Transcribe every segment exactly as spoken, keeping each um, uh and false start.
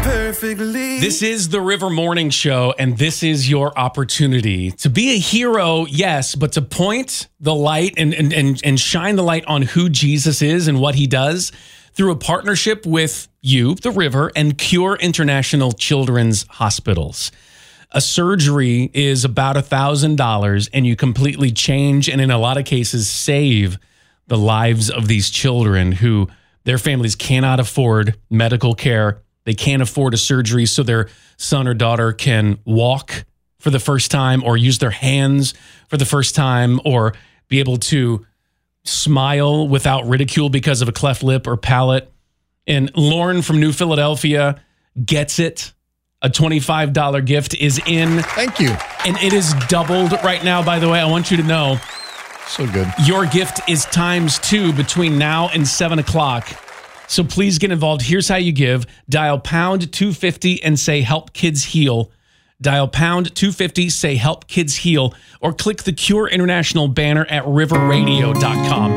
perfectly. This is the River Morning Show, and this is your opportunity to be a hero, yes, but to point the light and, and, and, and shine the light on who Jesus is and what he does through a partnership with you, the River, and Cure International Children's Hospitals. A surgery is about one thousand dollars, and you completely change and in a lot of cases save the lives of these children who their families cannot afford medical care. They can't afford a surgery so their son or daughter can walk for the first time or use their hands for the first time or be able to smile without ridicule because of a cleft lip or palate. And Lauren from New Philadelphia gets it. A twenty-five dollars gift is in. Thank you. And it is doubled right now, by the way. I want you to know. So good. Your gift is times two between now and seven o'clock. So please get involved. Here's how you give. Dial pound two fifty and say help kids heal. Dial pound two fifty, say help kids heal, or click the Cure International banner at river radio dot com.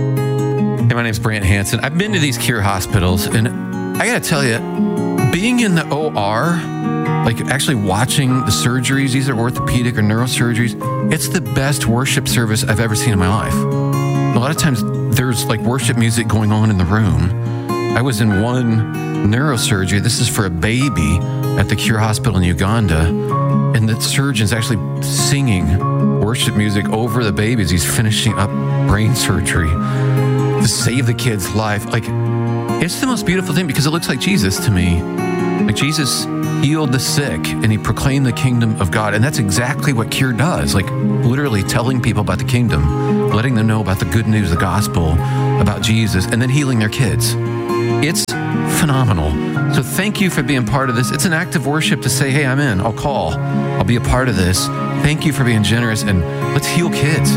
Hey, my name's Brant Hansen. I've been to these Cure hospitals, and I got to tell you, being in the O R, like actually watching the surgeries, these are orthopedic or neurosurgeries, it's the best worship service I've ever seen in my life. A lot of times there's like worship music going on in the room. I was in one neurosurgery. This is for a baby at the Cure Hospital in Uganda. And the surgeon's actually singing worship music over the baby as he's finishing up brain surgery to save the kid's life. Like, it's the most beautiful thing because it looks like Jesus to me. Like Jesus healed the sick and he proclaimed the kingdom of God. And that's exactly what Cure does. Like literally telling people about the kingdom, letting them know about the good news, the gospel, about Jesus, and then healing their kids. It's phenomenal. So thank you for being part of this. It's an act of worship to say, hey, I'm in. I'll call. I'll be a part of this. Thank you for being generous, and let's heal kids.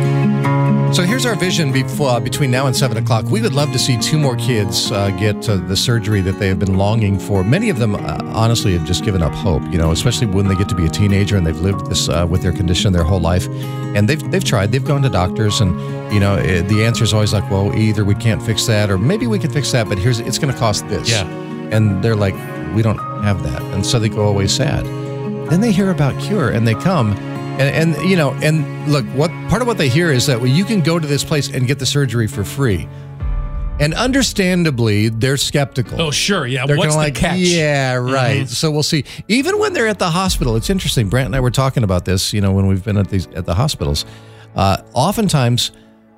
So here's our vision before, uh, between now and seven o'clock. We would love to see two more kids uh, get uh, the surgery that they have been longing for. Many of them, uh, honestly, have just given up hope, you know, especially when they get to be a teenager and they've lived this uh, with their condition their whole life. And they've they've tried. They've gone to doctors, and, you know, it, the answer is always like, well, either we can't fix that or maybe we can fix that, but here's it's going to cost this. Yeah. And they're like, we don't have that. And so they go away sad. Then they hear about Cure, and they come. And, and, you know, and look, what part of what they hear is that well, you can go to this place and get the surgery for free. And understandably, they're skeptical. Oh, sure. Yeah. They're What's kinda the like, catch? yeah, right. Mm-hmm. So we'll see. Even when they're at the hospital, it's interesting. Brant and I were talking about this, you know, when we've been at these at the hospitals. Uh, oftentimes,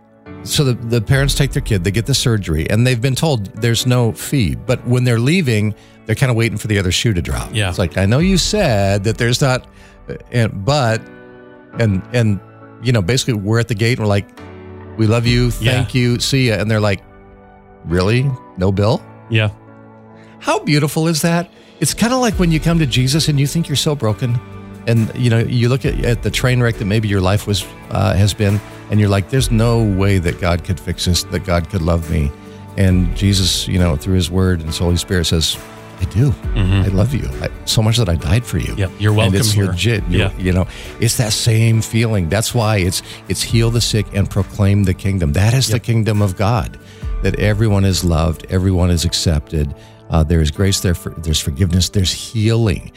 so the, the parents take their kid, they get the surgery, and they've been told there's no fee. But when they're leaving, they're kind of waiting for the other shoe to drop. Yeah. It's like, I know you said that there's not, and, but... And, and you know, basically we're at the gate and we're like, we love you. Thank yeah. you. See ya. And they're like, really? No bill? Yeah. How beautiful is that? It's kind of like when you come to Jesus and you think you're so broken. And, you know, you look at, at the train wreck that maybe your life was uh, has been, and you're like, there's no way that God could fix this, that God could love me. And Jesus, you know, through his word and his Holy Spirit says, I do. Mm-hmm. I love you I, so much that I died for you. Yep, you're welcome and it's here. legit. Yeah. You know, it's that same feeling. That's why it's it's heal the sick and proclaim the kingdom. That is yep. the kingdom of God. That everyone is loved, everyone is accepted. Uh, there is grace. There, for, there's forgiveness. There's healing.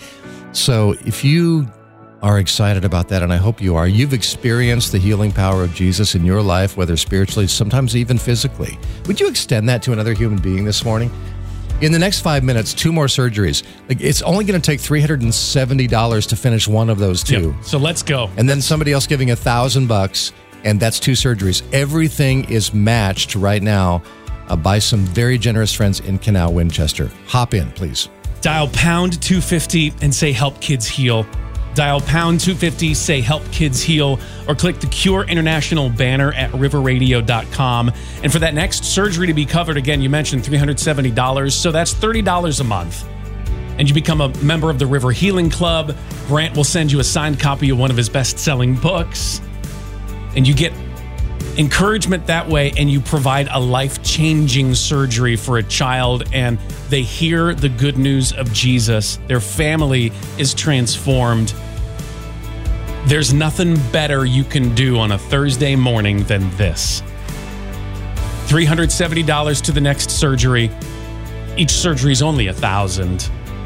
So if you are excited about that, and I hope you are, you've experienced the healing power of Jesus in your life, whether spiritually, sometimes even physically. Would you extend that to another human being this morning? In the next five minutes, two more surgeries. Like, it's only going to take three hundred seventy dollars to finish one of those two. Yep. So let's go. And then somebody else giving a thousand bucks, and that's two surgeries. Everything is matched right now uh, by some very generous friends in Canal Winchester. Hop in, please. Dial pound two fifty and say help kids heal. Dial pound two fifty, say help kids heal, or click the Cure International banner at river radio dot com. And for that next surgery to be covered, again, you mentioned three hundred seventy dollars, so that's thirty dollars a month. And you become a member of the River Healing Club. Brant will send you a signed copy of one of his best-selling books. And you get encouragement that way, and you provide a life-changing surgery for a child, and they hear the good news of Jesus. Their family is transformed. There's nothing better you can do on a Thursday morning than this. three hundred seventy dollars to the next surgery. Each surgery is only a thousand dollars.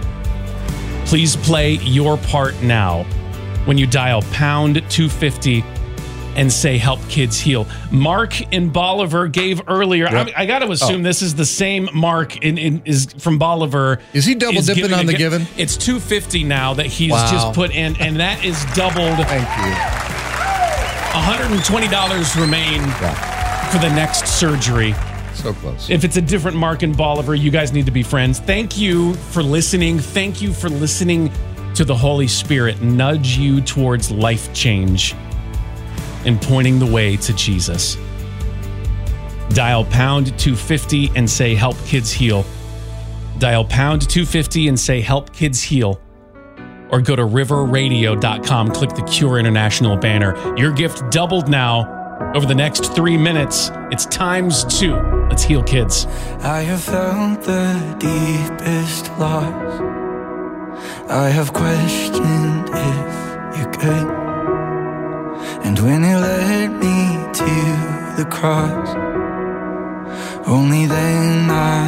Please play your part now when you dial pound two fifty and say help kids heal. Mark in Bolivar gave earlier. Yep. I, I got to assume oh. this is the same Mark in, in is from Bolivar. Is he double is dipping on the given? It's two fifty now that he's Wow. just put in, and that is doubled. Thank you. one hundred twenty dollars remain Yeah. for the next surgery. So close. If it's a different Mark in Bolivar, you guys need to be friends. Thank you for listening. Thank you for listening to the Holy Spirit nudge you towards life change and pointing the way to Jesus. Dial pound two fifty and say help kids heal. Dial pound two fifty and say help kids heal. Or go to river radio dot com, click the Cure International banner. Your gift doubled now. Over the next three minutes, it's times two. Let's heal kids. I have felt the deepest loss. I have questioned if you're good. And when you led me to the cross, only then I